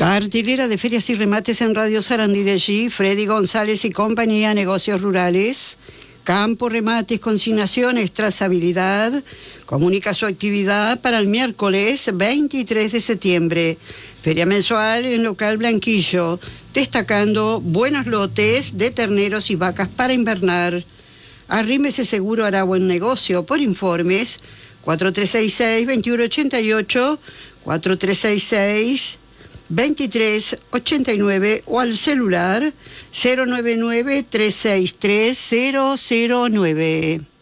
Cartelera de ferias y remates en Radio Sarandí de allí, Freddy González y compañía, negocios rurales, campo, remates, consignaciones, trazabilidad. Comunica su actividad para el miércoles 23 de septiembre. Feria mensual en local Blanquillo, destacando buenos lotes de terneros y vacas para invernar. Arrímese Seguro hará buen negocio. Por informes, 4366-2188, 4366-2389 o al celular 099-363-009.